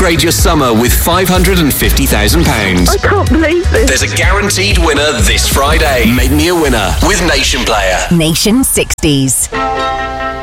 Upgrade your summer with £550,000. I can't believe this. There's a guaranteed winner this Friday. Make me a winner with Nation Player. Nation 60s.